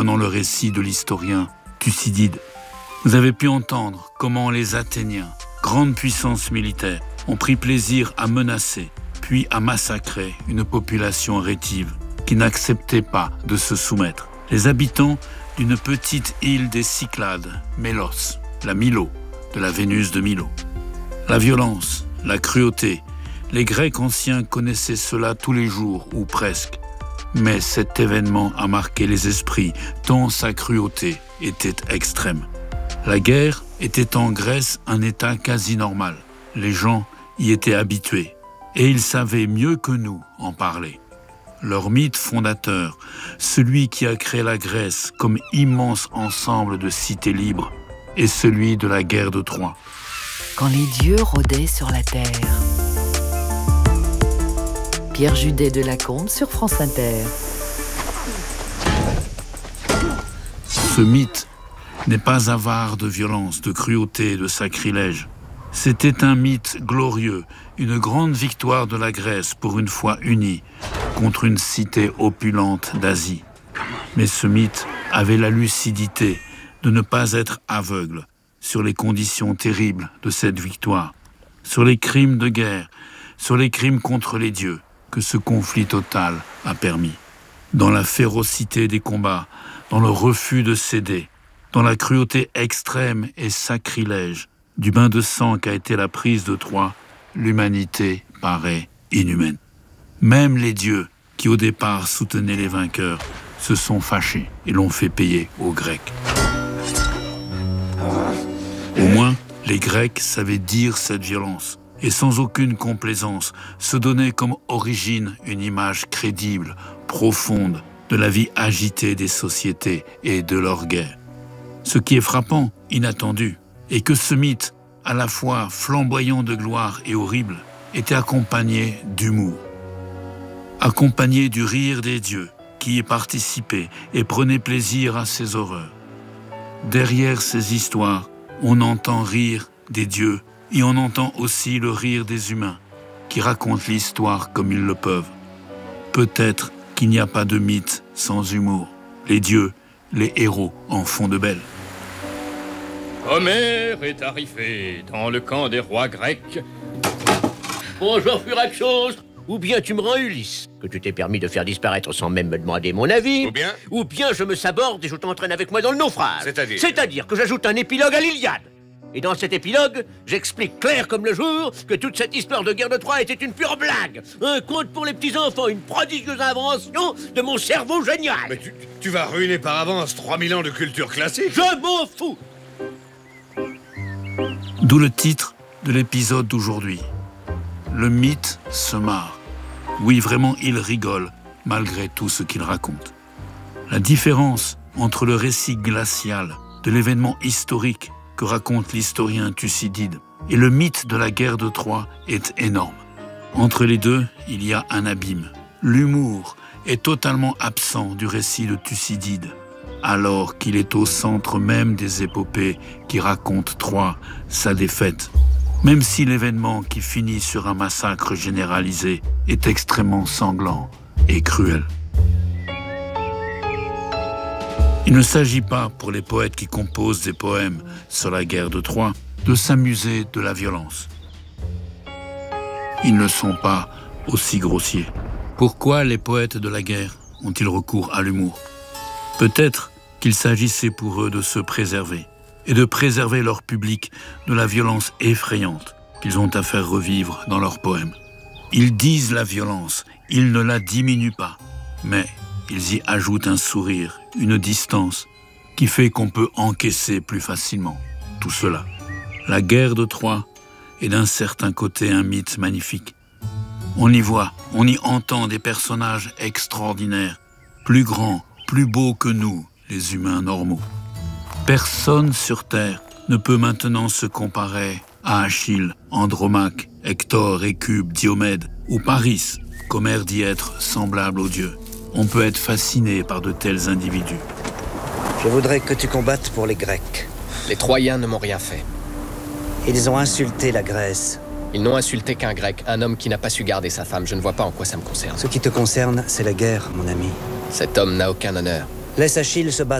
pendant le récit de l'historien Thucydide. Vous avez pu entendre comment les Athéniens, grande puissance militaire, ont pris plaisir à menacer, puis à massacrer une population rétive qui n'acceptait pas de se soumettre. Les habitants d'une petite île des Cyclades, Mélos, la Milo, de la Vénus de Milo. La violence, la cruauté, les Grecs anciens connaissaient cela tous les jours, ou presque. Mais cet événement a marqué les esprits, tant sa cruauté était extrême. La guerre était en Grèce un état quasi normal. Les gens y étaient habitués, et ils savaient mieux que nous en parler. Leur mythe fondateur, celui qui a créé la Grèce comme immense ensemble de cités libres, est celui de la guerre de Troie. Quand les dieux rôdaient sur la terre. Pierre Judet de Lacombe sur France Inter. Ce mythe n'est pas avare de violence, de cruauté, de sacrilège. C'était un mythe glorieux, une grande victoire de la Grèce pour une fois unie contre une cité opulente d'Asie. Mais ce mythe avait la lucidité de ne pas être aveugle sur les conditions terribles de cette victoire, sur les crimes de guerre, sur les crimes contre les dieux que ce conflit total a permis. Dans la férocité des combats, dans le refus de céder, dans la cruauté extrême et sacrilège du bain de sang qu'a été la prise de Troie, l'humanité paraît inhumaine. Même les dieux, qui au départ soutenaient les vainqueurs, se sont fâchés et l'ont fait payer aux Grecs. Au moins, les Grecs savaient dire cette violence et sans aucune complaisance se donner comme origine une image crédible, profonde de la vie agitée des sociétés et de leur guerre. Ce qui est frappant, inattendu, est que ce mythe, à la fois flamboyant de gloire et horrible, était accompagné d'humour, accompagné du rire des dieux qui y participaient et prenaient plaisir à ces horreurs. Derrière ces histoires, on entend rire des dieux et on entend aussi le rire des humains qui racontent l'histoire comme ils le peuvent. Peut-être qu'il n'y a pas de mythe sans humour. Les dieux, les héros en font de belles. Homère est arrivé dans le camp des rois grecs. Bonjour Furaxos. Ou bien tu me rends Ulysse, que tu t'es permis de faire disparaître sans même me demander mon avis. Ou bien je me saborde et je t'entraîne avec moi dans le naufrage. C'est-à-dire que j'ajoute un épilogue à l'Iliade. Et dans cet épilogue, j'explique clair comme le jour que toute cette histoire de guerre de Troie était une pure blague. Un conte pour les petits-enfants, une prodigieuse invention de mon cerveau génial. Mais tu vas ruiner par avance 3000 ans de culture classique. Je m'en fous. D'où le titre de l'épisode d'aujourd'hui. Le mythe se marre. Oui, vraiment, il rigole, malgré tout ce qu'il raconte. La différence entre le récit glacial de l'événement historique que raconte l'historien Thucydide et le mythe de la guerre de Troie est énorme. Entre les deux, il y a un abîme. L'humour est totalement absent du récit de Thucydide, alors qu'il est au centre même des épopées qui racontent Troie, sa défaite. Même si l'événement qui finit sur un massacre généralisé est extrêmement sanglant et cruel. Il ne s'agit pas, pour les poètes qui composent des poèmes sur la guerre de Troie, de s'amuser de la violence. Ils ne sont pas aussi grossiers. Pourquoi les poètes de la guerre ont-ils recours à l'humour? Peut-être qu'il s'agissait pour eux de se préserver et de préserver leur public de la violence effrayante qu'ils ont à faire revivre dans leurs poèmes. Ils disent la violence, ils ne la diminuent pas, mais ils y ajoutent un sourire, une distance, qui fait qu'on peut encaisser plus facilement tout cela. La guerre de Troie est d'un certain côté un mythe magnifique. On y voit, on y entend des personnages extraordinaires, plus grands, plus beaux que nous, les humains normaux. Personne sur Terre ne peut maintenant se comparer à Achille, Andromaque, Hector, Écube, Diomède ou Paris, qu'Homère dit être semblable aux dieux. On peut être fasciné par de tels individus. Je voudrais que tu combattes pour les Grecs. Les Troyens ne m'ont rien fait. Ils ont insulté la Grèce. Ils n'ont insulté qu'un Grec, un homme qui n'a pas su garder sa femme. Je ne vois pas en quoi ça me concerne. Ce qui te concerne, c'est la guerre, mon ami. Cet homme n'a aucun honneur. Laisse Achille se battre.